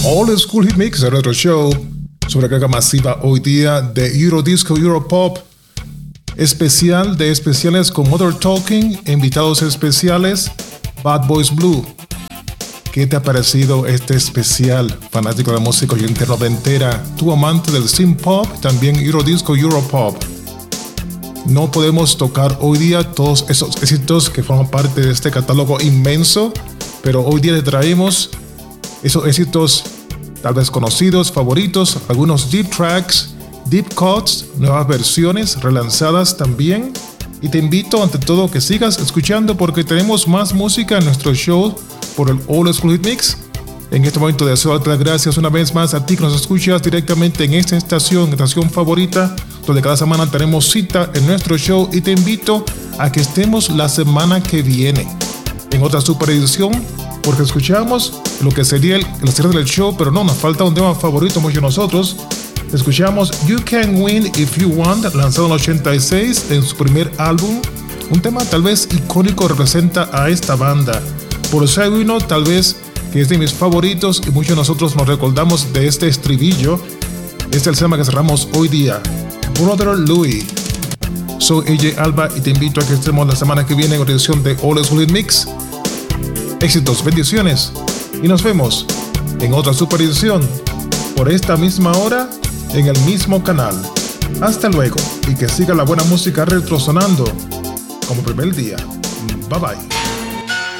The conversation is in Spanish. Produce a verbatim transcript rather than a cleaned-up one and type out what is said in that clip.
Old School Hit Mix, el retro show sobre carga masiva hoy día de Eurodisco, Europop, especial de especiales con Mother Talking, invitados especiales, Bad Boys Blue. ¿Qué te ha parecido este especial? Fanático de música oyente noventera, tu amante del synth pop, también Eurodisco, Europop. No podemos tocar hoy día todos esos éxitos que forman parte de este catálogo inmenso, pero hoy día te traemos esos éxitos tal vez conocidos, favoritos, algunos deep tracks, deep cuts, nuevas versiones relanzadas también. Y te invito ante todo que sigas escuchando porque tenemos más música en nuestro show por el Old School Hit Mix. En este momento deseo darte las gracias una vez más a ti que nos escuchas directamente en esta estación, estación favorita, donde cada semana tenemos cita en nuestro show, y te invito a que estemos la semana que viene en otra super edición, porque escuchamos lo que sería el, el cierre del show, pero no, nos falta un tema favorito mucho de nosotros. Escuchamos You Can Win If You Want, lanzado en el ochenta y seis en su primer álbum, un tema tal vez icónico, representa a esta banda. Por ser uno tal vez que es de mis favoritos y muchos de nosotros nos recordamos de este estribillo. Este es el tema que cerramos hoy día, Brother Louie. Soy A J Alba y te invito a que estemos la semana que viene en la edición de Old School Hit Mix. Éxitos, bendiciones y nos vemos en otra super edición por esta misma hora en el mismo canal. Hasta luego y que siga la buena música retro sonando como primer día. Bye bye.